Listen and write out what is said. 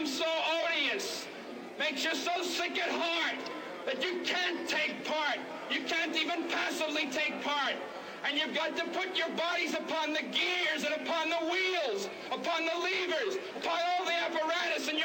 become so odious, makes you so sick at heart that you can't take part. You can't even passively take part. And you've got to put your bodies upon the gears and upon the wheels, upon the levers, upon all the apparatus, and